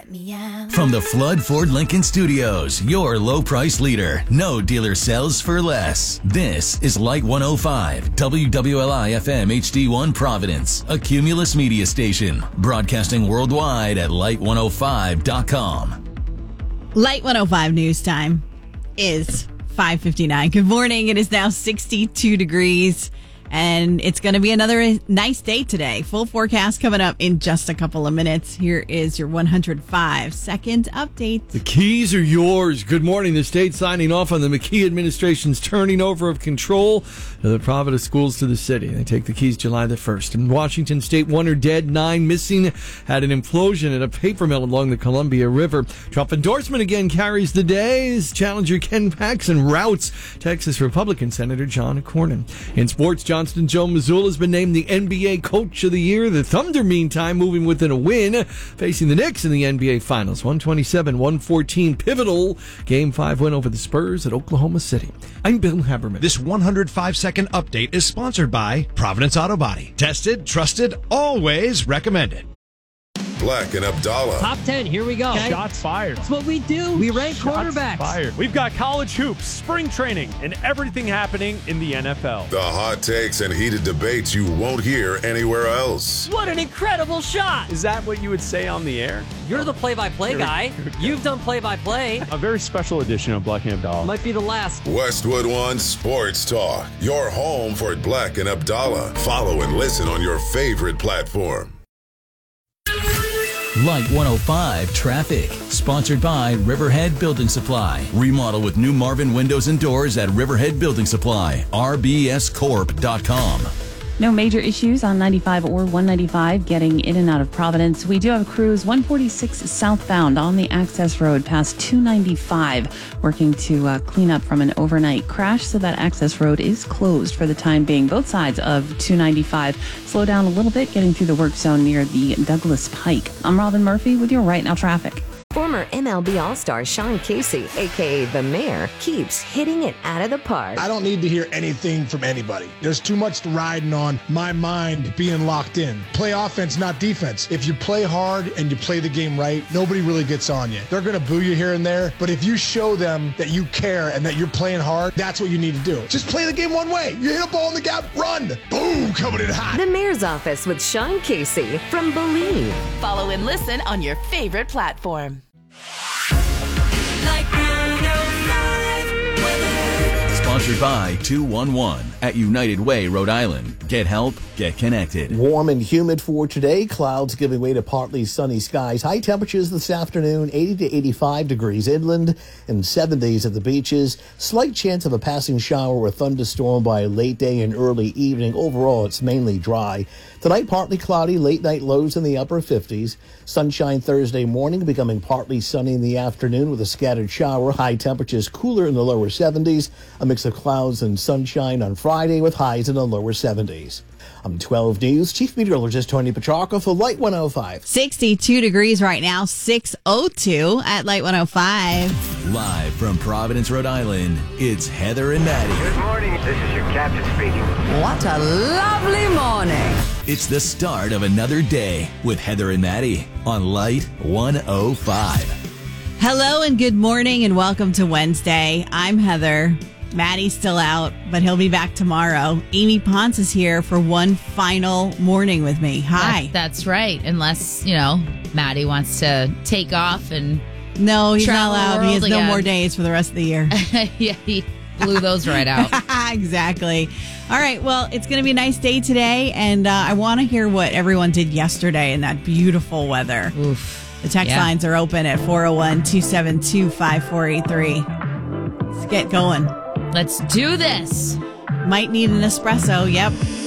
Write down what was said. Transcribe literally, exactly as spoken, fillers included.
me out. From the Flood Ford Lincoln Studios, your low price leader. No dealer sells for less. This is Light one oh five, W W L I F M H D one Providence, a Cumulus media station, broadcasting worldwide at light one oh five dot com. Light one oh five news time is five fifty-nine. Good morning. It is now sixty-two degrees. And it's going to be another nice day today. Full forecast coming up in just a couple of minutes. Here is your one hundred five second update. The keys are yours. Good morning. The state signing off on the McKee administration's turning over of control of the Providence schools to the city. They take the keys July the first. In Washington State, one are dead, nine missing. Had an implosion at a paper mill along the Columbia River. Trump endorsement again carries the day as challenger Ken Paxton routs Texas Republican Senator John Cornyn. In sports, John Johnston Joe Mazzulla has been named the N B A Coach of the Year. The Thunder, meantime, moving within a win, facing the Knicks in the N B A Finals. one twenty-seven one fourteen, pivotal Game five win over the Spurs at Oklahoma City. I'm Bill Haberman. This one hundred five second update is sponsored by Providence Auto Body. Tested, trusted, always recommended. Black and Abdallah. Top ten, here we go. Okay. Shots fired. That's what we do. We rank Shots quarterbacks. Fired. We've got college hoops, spring training, and everything happening in the N F L. The hot takes and heated debates you won't hear anywhere else. What an incredible shot. Is that what you would say on the air? You're the play-by-play guy. You've done play-by-play. A very special edition of Black and Abdallah. Might be the last. Westwood One Sports Talk. Your home for Black and Abdallah. Follow and listen on your favorite platform. Light one oh five Traffic, sponsored by Riverhead Building Supply. Remodel with new Marvin windows and doors at Riverhead Building Supply, r b s corp dot com. No major issues on ninety-five or one ninety-five getting in and out of Providence. We do have crews one forty-six southbound on the access road past two ninety-five, working to uh, clean up from an overnight crash, so that access road is closed for the time being. Both sides of two ninety-five. Slow down a little bit getting through the work zone near the Douglas Pike. I'm Robin Murphy with your Right Now Traffic. Former M L B All-Star Sean Casey, a k a. The Mayor, keeps hitting it out of the park. I don't need to hear anything from anybody. There's too much riding on my mind being locked in. Play offense, not defense. If you play hard and you play the game right, nobody really gets on you. They're going to boo you here and there, but if you show them that you care and that you're playing hard, that's what you need to do. Just play the game one way. You hit a ball in the gap, run. Boom, coming in hot. The Mayor's Office with Sean Casey from Believe. Follow and listen on your favorite platform. Sponsored by two one one at United Way, Rhode Island. Get help, get connected. Warm and humid for today. Clouds giving way to partly sunny skies. High temperatures this afternoon, eighty to eighty-five degrees inland and seventies at the beaches. Slight chance of a passing shower or thunderstorm by late day and early evening. Overall, it's mainly dry. Tonight, partly cloudy, late night lows in the upper fifties. Sunshine Thursday morning, becoming partly sunny in the afternoon with a scattered shower. High temperatures cooler in the lower seventies. A mix of clouds and sunshine on Friday with highs in the lower seventies. I'm twelve News Chief Meteorologist Tony Petrarca for Light one oh five. sixty-two degrees right now, six oh two at Light one oh five. Live from Providence, Rhode Island, it's Heather and Maddie. Good morning. This is your captain speaking. What a lovely morning. It's the start of another day with Heather and Maddie on Light one oh five. Hello and good morning and welcome to Wednesday. I'm Heather. Maddie's still out, but he'll be back tomorrow. Amy Ponce is here for one final morning with me. Hi. That's, that's right. Unless, you know, Maddie wants to take off and No, he's not allowed. He has again. no more days for the rest of the year. Yeah, he blew those right out. Exactly. All right. Well, it's going to be a nice day today, and uh, I want to hear what everyone did yesterday in that beautiful weather. Oof. The text yeah. lines are open at four oh one, two seven two, five four eight three. Let's get going. Let's do this. Might need an espresso. Yep.